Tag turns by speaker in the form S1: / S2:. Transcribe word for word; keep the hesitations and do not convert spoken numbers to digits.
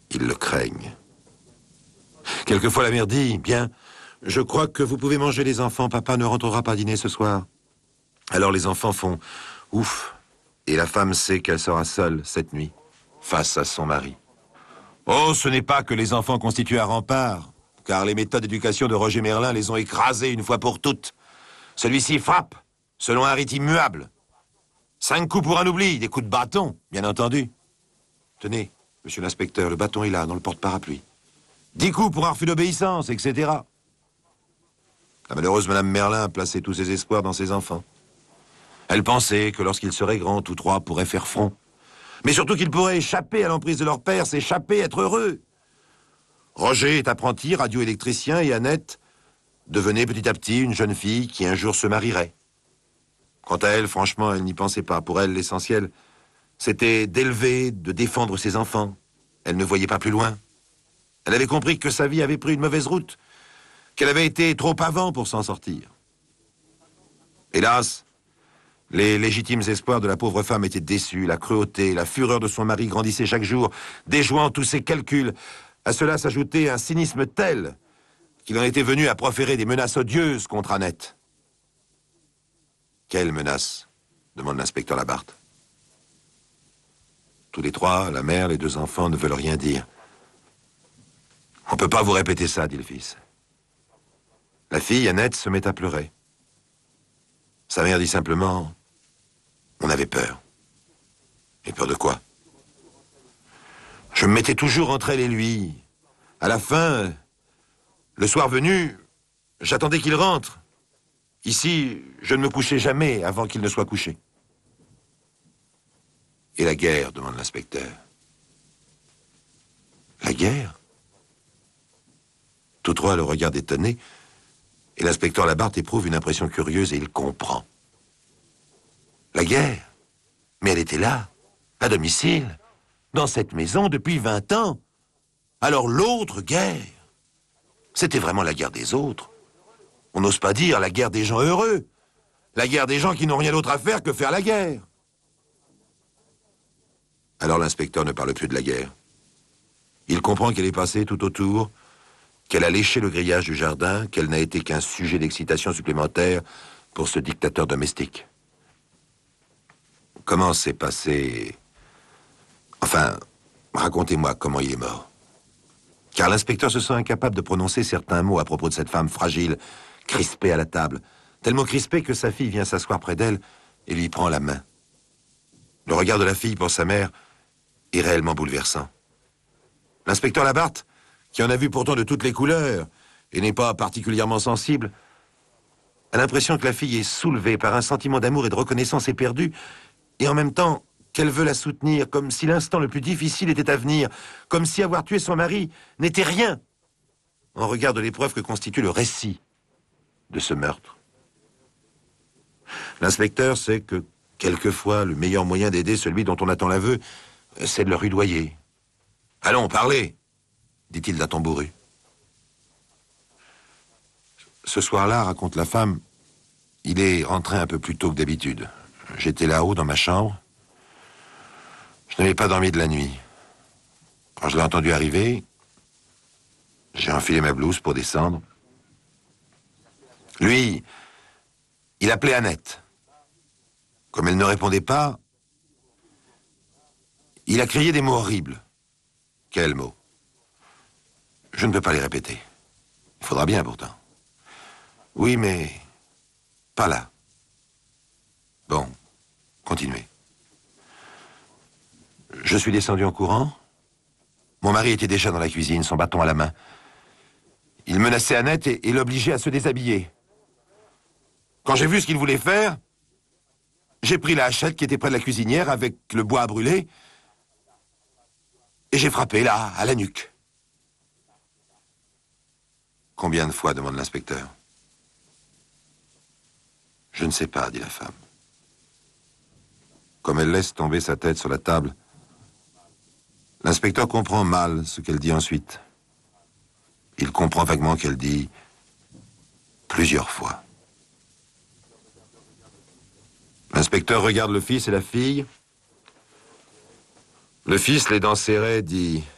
S1: Ils le craignent. Quelquefois la mère dit, bien, je crois que vous pouvez manger les enfants, papa ne rentrera pas dîner ce soir. Alors les enfants font, ouf, et la femme sait qu'elle sera seule cette nuit, face à son mari. Oh, ce n'est pas que les enfants constituent un rempart, car les méthodes d'éducation de Roger Merlin les ont écrasés une fois pour toutes. Celui-ci frappe, selon un rite immuable. Cinq coups pour un oubli, des coups de bâton, bien entendu. Tenez, monsieur l'inspecteur, le bâton est là, dans le porte-parapluie. Dix coups pour un refus d'obéissance, et cetera. La malheureuse Madame Merlin a placé tous ses espoirs dans ses enfants. Elle pensait que lorsqu'ils seraient grands, tous trois pourraient faire front. Mais surtout qu'ils pourraient échapper à l'emprise de leur père, s'échapper, être heureux. Roger est apprenti radioélectricien et Annette devenait petit à petit une jeune fille qui un jour se marierait. Quant à elle, franchement, elle n'y pensait pas. Pour elle, l'essentiel, c'était d'élever, de défendre ses enfants. Elle ne voyait pas plus loin. Elle avait compris que sa vie avait pris une mauvaise route, qu'elle avait été trop avant pour s'en sortir. Hélas, les légitimes espoirs de la pauvre femme étaient déçus, la cruauté, la fureur de son mari grandissaient chaque jour, déjouant tous ses calculs. À cela s'ajoutait un cynisme tel qu'il en était venu à proférer des menaces odieuses contre Annette. Quelle menace ? Demande l'inspecteur Labarthe. Tous les trois, la mère, les deux enfants, ne veulent rien dire. On ne peut pas vous répéter ça, dit le fils. La fille, Annette, se met à pleurer. Sa mère dit simplement, on avait peur. Et peur de quoi ? Je me mettais toujours entre elle et lui. À la fin, le soir venu, j'attendais qu'il rentre. Ici, je ne me couchais jamais avant qu'il ne soit couché. Et la guerre, demande l'inspecteur. La guerre ? Tous trois le regardent étonnés, et l'inspecteur Labarthe éprouve une impression curieuse et il comprend. La guerre ? Mais elle était là, à domicile, dans cette maison depuis vingt ans. Alors l'autre guerre, c'était vraiment la guerre des autres. On n'ose pas dire la guerre des gens heureux, la guerre des gens qui n'ont rien d'autre à faire que faire la guerre. Alors l'inspecteur ne parle plus de la guerre. Il comprend qu'elle est passée tout autour, qu'elle a léché le grillage du jardin, qu'elle n'a été qu'un sujet d'excitation supplémentaire pour ce dictateur domestique. Comment s'est passé... Enfin, racontez-moi comment il est mort. Car l'inspecteur se sent incapable de prononcer certains mots à propos de cette femme fragile, crispée à la table, tellement crispée que sa fille vient s'asseoir près d'elle et lui prend la main. Le regard de la fille pour sa mère est réellement bouleversant. L'inspecteur Labarthe, qui en a vu pourtant de toutes les couleurs et n'est pas particulièrement sensible, a l'impression que la fille est soulevée par un sentiment d'amour et de reconnaissance éperdue, et en même temps qu'elle veut la soutenir, comme si l'instant le plus difficile était à venir, comme si avoir tué son mari n'était rien, en regard de l'épreuve que constitue le récit de ce meurtre. L'inspecteur sait que, quelquefois, le meilleur moyen d'aider celui dont on attend l'aveu, c'est de le rudoyer. « Allons, parlez !» dit-il d'un ton bourru. Ce soir-là, raconte la femme, il est rentré un peu plus tôt que d'habitude. J'étais là-haut dans ma chambre. Je n'avais pas dormi de la nuit. Quand je l'ai entendu arriver, j'ai enfilé ma blouse pour descendre. Lui, il appelait Annette. Comme elle ne répondait pas, il a crié des mots horribles. Quels mots ? Je ne peux pas les répéter. Il faudra bien pourtant. Oui, mais pas là. Bon, continuez. Je suis descendu en courant. Mon mari était déjà dans la cuisine, son bâton à la main. Il menaçait Annette et, et l'obligeait à se déshabiller. Quand j'ai vu ce qu'il voulait faire, j'ai pris la hachette qui était près de la cuisinière avec le bois à brûler et j'ai frappé là, à la nuque. Combien de fois, demande l'inspecteur. Je ne sais pas, dit la femme. Comme elle laisse tomber sa tête sur la table, l'inspecteur comprend mal ce qu'elle dit ensuite. Il comprend vaguement qu'elle dit plusieurs fois. L'inspecteur regarde le fils et la fille. Le fils, les dents serrées, dit